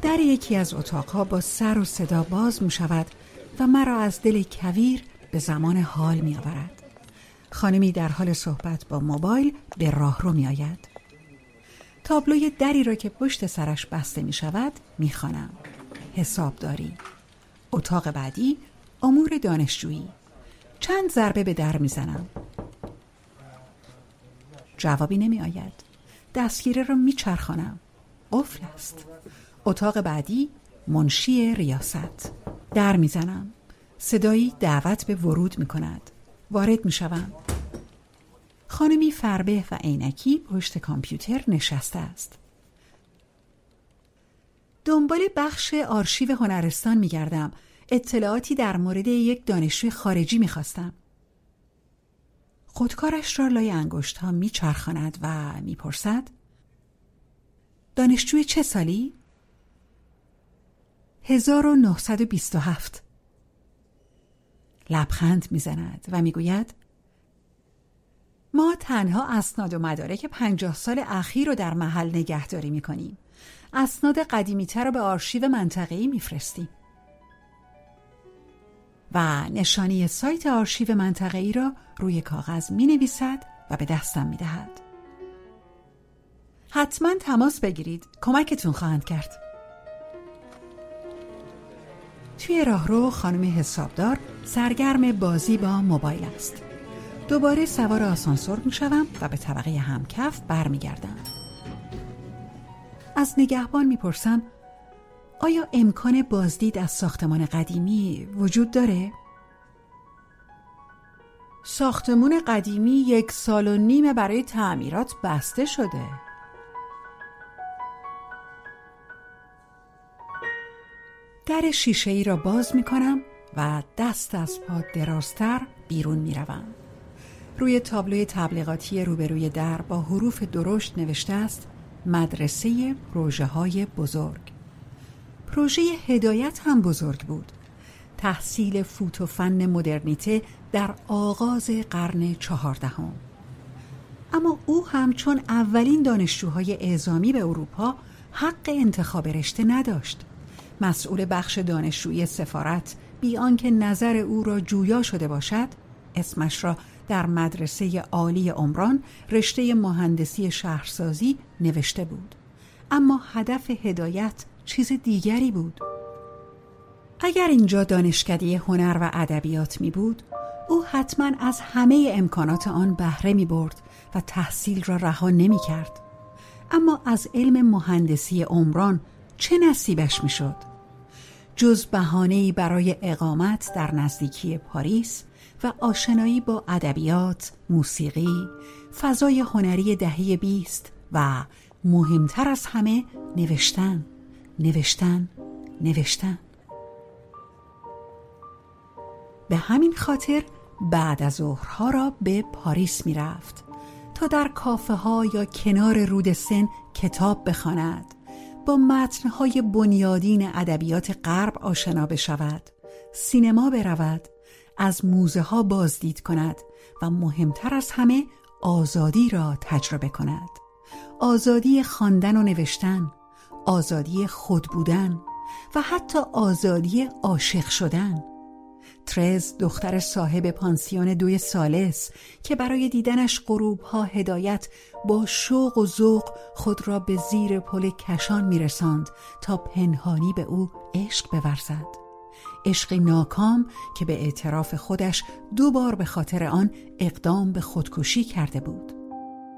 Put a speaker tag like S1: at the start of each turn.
S1: در یکی از اتاقها با سر و صدا باز می شود و مرا از دل کویر به زمان حال می آورد. خانمی در حال صحبت با موبایل به راهرو می آید. تابلوی دری را که پشت سرش بسته می شود می خوانم. حسابداری. اتاق بعدی امور دانشجویی. چند ضربه به در می زنم. جوابی نمی آید. دستگیره را می چرخانم. قفل است. اتاق بعدی منشی ریاست. در می زنم. صدایی دعوت به ورود می کند. وارد می شوم. خانمی فربه و عینکی پشت کامپیوتر نشسته است. دنبال بخش آرشیو هنرستان می گردم. اطلاعاتی در مورد یک دانشجوی خارجی می خواستم. خودکارش را لای انگشت‌ها می چرخاند و می پرسد: دانشجوی چه سالی؟ 1927. لبخند می زند و می گوید: ما تنها اسناد و مدارک 50 سال اخیر رو در محل نگهداری می کنیم. اسناد قدیمی‌تر رو به آرشیو منطقه‌ای می فرستیم. و نشانی سایت آرشیو منطقه‌ای را روی کاغذ می نویسد و به دستم می دهد. حتما تماس بگیرید. کمکتون خواهند کرد. توی راهرو خانم حسابدار سرگرم بازی با موبایل است. دوباره سوار آسانسور می شوم و به طبقه همکف برمی گردم. از نگهبان می پرسم: آیا امکان بازدید از ساختمان قدیمی وجود داره؟ ساختمان قدیمی 1.5 سال برای تعمیرات بسته شده. در شیشه‌ای را باز می کنم و دست از پا درازتر بیرون می روم. روی تابلوی تبلیغاتی روبروی در با حروف درشت نوشته است: مدرسه پروژه‌های بزرگ. پروژه هدایت هم بزرگ بود. تحصیل فوت و فن مدرنیته در آغاز قرن 14. اما او هم چون اولین دانشجوهای اعزامی به اروپا حق انتخاب رشته نداشت. مسئول بخش دانشجویی سفارت بی آنکه نظر او را جویا شده باشد، اسمش را در مدرسه عالی عمران رشته مهندسی شهرسازی نوشته بود. اما هدف هدایت چیز دیگری بود. اگر اینجا دانشکده هنر و ادبیات می بود، او حتما از همه امکانات آن بهره می برد و تحصیل را رها نمی کرد. اما از علم مهندسی عمران چه نصیبش می شد؟ جز بهانه‌ای برای اقامت در نزدیکی پاریس و آشنایی با ادبیات، موسیقی، فضای هنری دهه 20 و مهمتر از همه نوشتن. به همین خاطر بعد از ظهرها را به پاریس می رفت تا در کافه ها یا کنار رود سن کتاب بخواند، با متنهای بنیادین ادبیات غرب آشنا بشود، سینما برود، از موزه ها بازدید کند و مهمتر از همه آزادی را تجربه کند. آزادی خواندن و نوشتن، آزادی خود بودن و حتی آزادی عاشق شدن. ترز دختر صاحب پانسیون 2 سالس که برای دیدنش غروب‌ها هدایت با شوق و ذوق خود را به زیر پل کشان می‌رساند تا پنهانی به او عشق بورزد. عشقی ناکام که به اعتراف خودش 2 بار به خاطر آن اقدام به خودکشی کرده بود.